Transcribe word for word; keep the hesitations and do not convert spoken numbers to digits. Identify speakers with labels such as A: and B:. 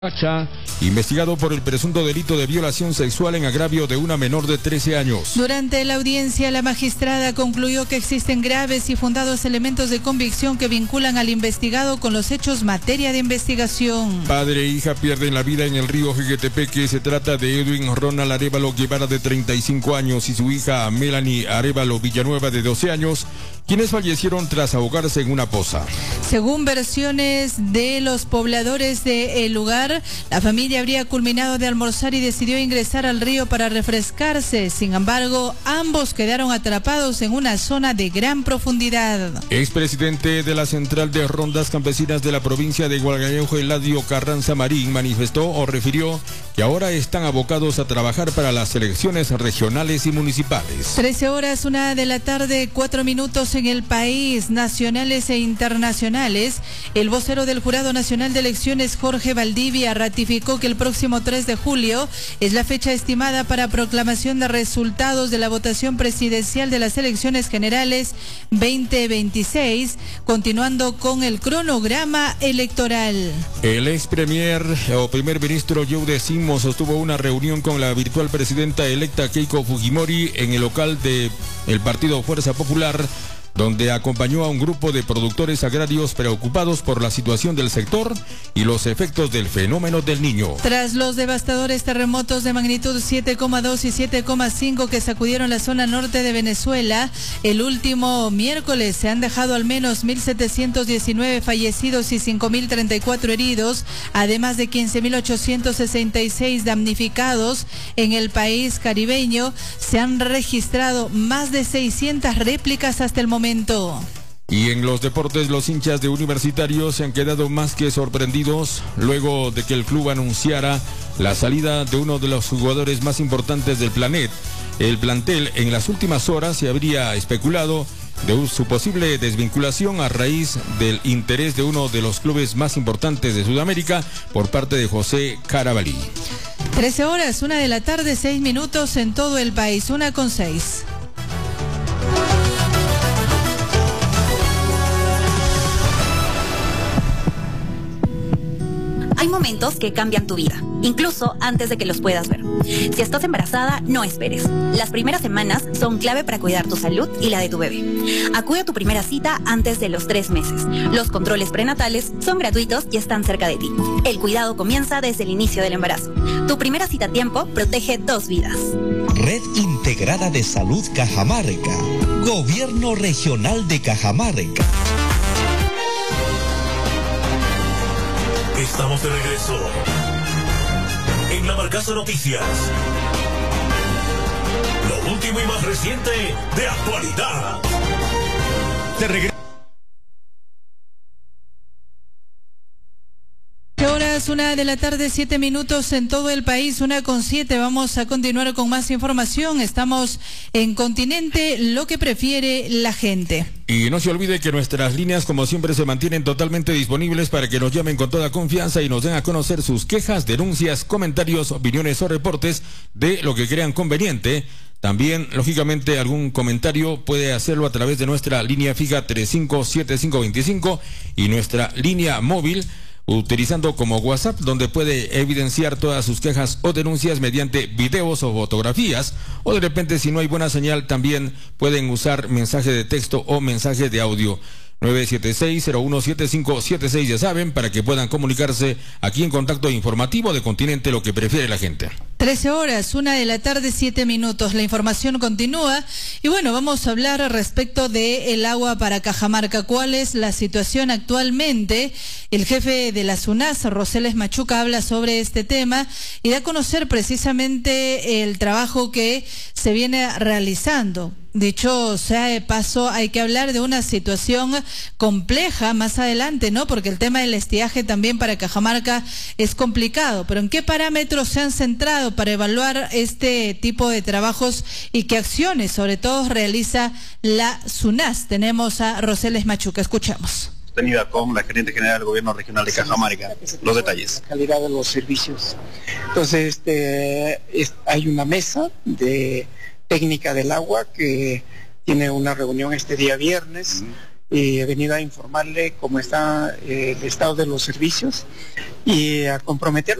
A: Pacha, investigado por el presunto delito de violación sexual en agravio de una menor de trece años.
B: Durante la audiencia, la magistrada concluyó que existen graves y fundados elementos de convicción que vinculan al investigado con los hechos materia de investigación.
A: Padre e hija pierden la vida en el río Jequetepeque. Se trata de Edwin Ronald Arévalo Guevara, de treinta y cinco años, y su hija Melanie Arévalo Villanueva, de doce años, quienes fallecieron tras ahogarse en una poza.
B: Según versiones de los pobladores del lugar, la familia habría culminado de almorzar y decidió ingresar al río para refrescarse. Sin embargo, ambos quedaron atrapados en una zona de gran profundidad.
A: Expresidente de la Central de Rondas Campesinas de la provincia de Hualgañojo, Eladio Carranza Marín, manifestó o refirió que ahora están abocados a trabajar para las elecciones regionales y municipales.
B: trece horas, una de la tarde, cuatro minutos en el país, nacionales e internacionales. El vocero del Jurado Nacional de Elecciones, Jorge Valdivia, ratificó que el próximo tres de julio es la fecha estimada para proclamación de resultados de la votación presidencial de las elecciones generales veinte veintiséis, continuando con el cronograma electoral.
A: El ex premier o primer ministro Yude Simo sostuvo una reunión con la virtual presidenta electa Keiko Fujimori en el local de el Partido Fuerza Popular, donde acompañó a un grupo de productores agrarios preocupados por la situación del sector y los efectos del fenómeno del Niño.
B: Tras los devastadores terremotos de magnitud siete coma dos y siete coma cinco que sacudieron la zona norte de Venezuela, el último miércoles se han dejado al menos mil setecientos diecinueve fallecidos y cinco mil treinta y cuatro heridos, además de quince mil ochocientos sesenta y seis damnificados. En el país caribeño se han registrado más de seiscientas réplicas hasta el momento.
A: Y en los deportes, los hinchas de Universitario se han quedado más que sorprendidos luego de que el club anunciara la salida de uno de los jugadores más importantes del planeta. El plantel en las últimas horas se habría especulado de su posible desvinculación a raíz del interés de uno de los clubes más importantes de Sudamérica por parte de José Carabalí.
B: trece horas, una de la tarde, seis minutos en todo el país, una con seis.
C: Hay momentos que cambian tu vida, incluso antes de que los puedas ver. Si estás embarazada, no esperes. Las primeras semanas son clave para cuidar tu salud y la de tu bebé. Acude a tu primera cita antes de los tres meses. Los controles prenatales son gratuitos y están cerca de ti. El cuidado comienza desde el inicio del embarazo. Tu primera cita a tiempo protege dos vidas.
D: Red Integrada de Salud Cajamarca. Gobierno Regional de Cajamarca.
E: Estamos de regreso en La Marcaza Noticias. Lo último y más reciente de actualidad. De regreso.
B: Horas, una de la tarde, siete minutos en todo el país, una con siete. Vamos a continuar con más información. Estamos en Continente, lo que prefiere la gente.
A: Y no se olvide que nuestras líneas, como siempre, se mantienen totalmente disponibles para que nos llamen con toda confianza y nos den a conocer sus quejas, denuncias, comentarios, opiniones o reportes de lo que crean conveniente. También, lógicamente, algún comentario puede hacerlo a través de nuestra línea fija tres cinco siete cinco dos cinco y nuestra línea móvil, utilizando como WhatsApp, donde puede evidenciar todas sus quejas o denuncias mediante videos o fotografías, o de repente, si no hay buena señal, también pueden usar mensaje de texto o mensaje de audio. nueve siete seis, cero uno siete cinco siete seis, ya saben, para que puedan comunicarse aquí en Contacto Informativo de Continente, lo que prefiere la gente.
B: trece horas, una de la tarde, siete minutos. La información continúa. Y bueno, vamos a hablar respecto del agua para Cajamarca. ¿Cuál es la situación actualmente? El jefe de la SUNAS, Roseles Machuca, habla sobre este tema y da a conocer precisamente el trabajo que se viene realizando. Dicho sea de paso, hay que hablar de una situación compleja más adelante, ¿no? Porque el tema del estiaje también para Cajamarca es complicado. Pero ¿en qué parámetros se han centrado para evaluar este tipo de trabajos y qué acciones, sobre todo, realiza la SUNAS? Tenemos a Roseles Machuca, escuchamos.
F: Sostenida con la gerente general del Gobierno Regional de Cajamarca. Los detalles.
G: La calidad de los servicios. Entonces, este, es, hay una mesa de técnica del agua que tiene una reunión este día viernes. Uh-huh. eh, he venido a informarle cómo está eh, el estado de los servicios y a comprometer